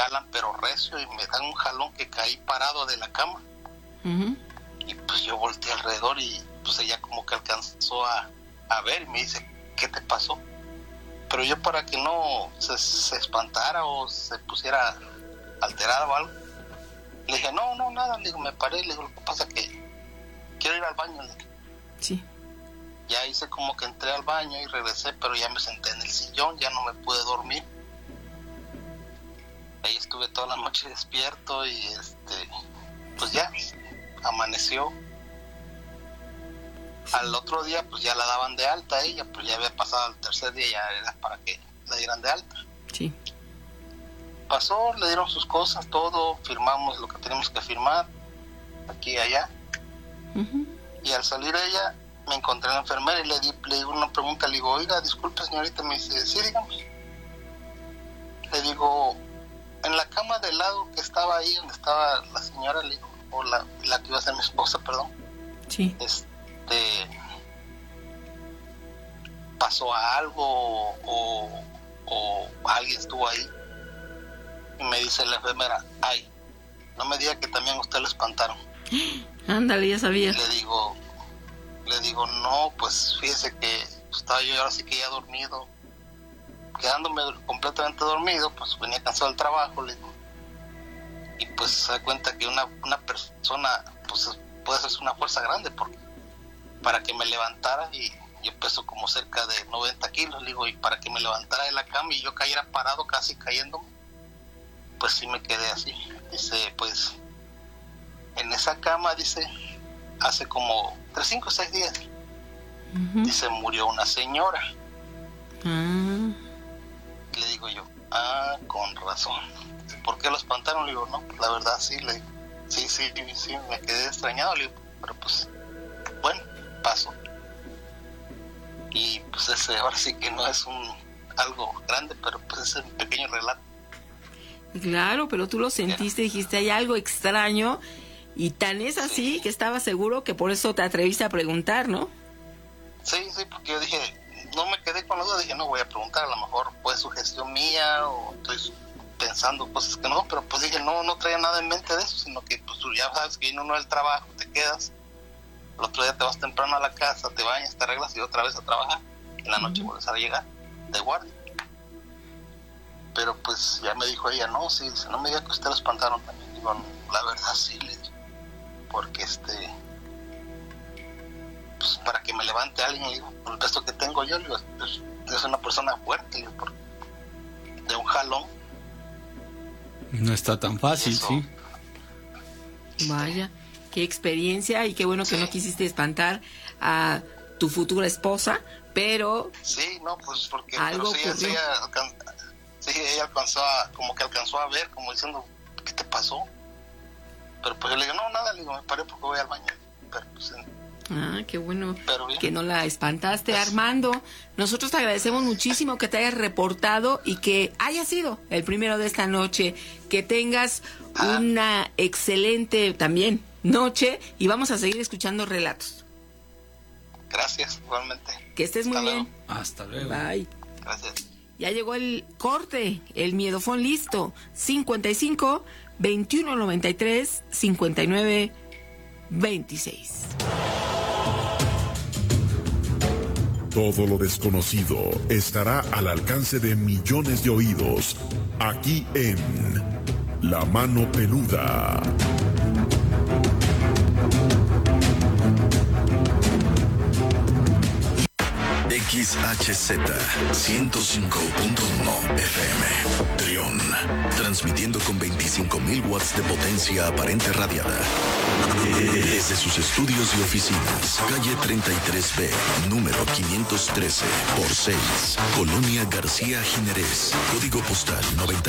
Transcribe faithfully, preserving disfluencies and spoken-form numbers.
jalan pero recio y me dan un jalón que caí parado de la cama. Uh-huh. Y pues yo volteé alrededor y pues ella como que alcanzó a, a ver y me dice, ¿qué te pasó? Pero yo, para que no se, se espantara o se pusiera alterada o algo, le dije, no, no, nada, le digo, me paré, le digo, lo que pasa es que quiero ir al baño. Le dije. Sí. Ya hice como que entré al baño y regresé, pero ya me senté en el sillón, ya no me pude dormir. Ahí estuve toda la noche despierto y este, pues ya, amaneció. Al otro día pues ya la daban de alta a ella, pues ya había pasado el tercer día, ya era para que la dieran de alta. Sí. Pasó, le dieron sus cosas, todo, firmamos lo que teníamos que firmar, aquí y allá. Uh-huh. Y al salir ella, me encontré en la enfermera y le di, le di una pregunta, le digo, oiga, disculpe señorita, me dice, sí, dígame. Le digo, en la cama del lado que estaba ahí, donde estaba la señora, le digo, o la, la que iba a ser mi esposa, perdón. Sí. Este, pasó algo o, o alguien estuvo ahí. Y me dice la enfermera, ay, no me diga que también a usted lo espantaron. Ándale, ya sabía. Le digo, le digo, no, pues fíjese que estaba yo ahora sí que ya dormido, quedándome completamente dormido, pues venía cansado del trabajo, le digo. Y pues se da cuenta que una, una persona, pues puede ser una fuerza grande, porque para que me levantara, y yo peso como cerca de noventa kilos, le digo, y para que me levantara de la cama y yo cayera parado casi cayéndome, pues sí me quedé así. Dice, pues en esa cama, dice, hace como tres, cinco, seis días, uh-huh. dice, murió una señora. Uh-huh. Le digo yo, ah, con razón. ¿Por qué lo espantaron? Le digo, no, pues la verdad sí, le digo, sí, sí, sí, me quedé extrañado, le digo, pero pues, bueno, pasó. Y pues ese ahora sí que no es un algo grande, pero pues es un pequeño relato. Claro, pero tú lo sentiste, dijiste, hay algo extraño, y tan es así sí. que estaba seguro que por eso te atreviste a preguntar, ¿no? Sí, sí, porque yo dije, no me quedé con la duda, dije, no voy a preguntar, a lo mejor fue sugestión mía o estoy pensando cosas que no, pero pues dije, no, no traía nada en mente de eso, sino que pues tú ya sabes que viene uno del trabajo, te quedas, el otro día te vas temprano a la casa, te bañas, te arreglas y otra vez a trabajar, en la noche uh-huh. vuelves a llegar de guardia. Pero pues ya me dijo ella, no, sí, no me diga que usted lo espantaron también. Digo, no, la verdad sí, le digo, porque este, pues para que me levante alguien, le digo, por el resto que tengo yo, le digo, es, es una persona fuerte, le digo, por, de un jalón. No está tan fácil, eso, sí. Vaya, qué experiencia, y qué bueno que sí. no quisiste espantar a tu futura esposa, pero... Sí, no, pues porque algo pero sí, ella, alcan, sí, ella alcanzó a, como que alcanzó a ver, como diciendo, ¿qué te pasó? Pero pues yo le digo, no, nada, le digo, me paré porque voy al baño. Pero pues... Ah, qué bueno que no la espantaste, pues, Armando. Nosotros te agradecemos muchísimo que te hayas reportado y que hayas sido el primero de esta noche. Que tengas ah. una excelente también noche y vamos a seguir escuchando relatos. Gracias, igualmente. Que estés muy Hasta bien. Luego. Hasta luego. Bye. Gracias. Ya llegó el corte, el miedofón listo. cincuenta y cinco, veintiuno noventa y tres, cincuenta y nueve, veintiséis. Todo lo desconocido estará al alcance de millones de oídos, aquí en La Mano Peluda. X H Z ciento cinco punto uno F M Trión, transmitiendo con veinticinco mil watts de potencia aparente radiada desde sus estudios y oficinas, calle treinta y tres B, número quinientos trece por seis, Colonia García Jiménez, código postal noventa